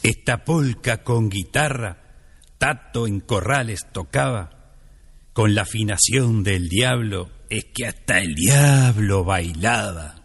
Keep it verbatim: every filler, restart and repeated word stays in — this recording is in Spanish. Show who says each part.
Speaker 1: Esta polca con guitarra, Tato en corrales tocaba, con la afinación del diablo, es que hasta el diablo bailaba.